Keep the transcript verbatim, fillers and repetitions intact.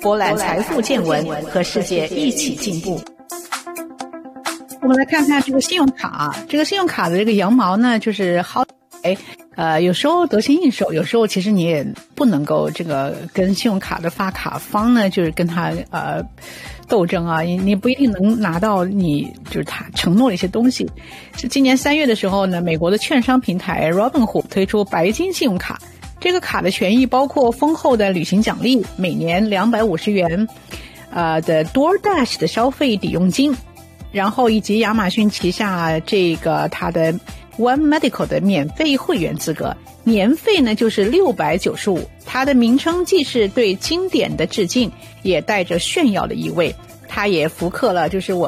博览财富见闻，和世界一起进步。我们来看看这个信用卡，这个信用卡的这个羊毛呢，就是好，哎，呃，有时候得心应手，有时候其实你也不能够这个跟信用卡的发卡方呢，就是跟他呃斗争啊，你你不一定能拿到你就是他承诺的一些东西。是今年三月的时候呢，美国的券商平台 Robinhood 推出白金信用卡，这个卡的权益包括丰厚的旅行奖励，每年两百五十元呃的 DoorDash 的消费抵用金。然后以及亚马逊旗下这个它的 One Medical 的免费会员资格，年费呢就是六百九十五。它的名称既是对经典的致敬，也带着炫耀的意味。它也复刻了就是我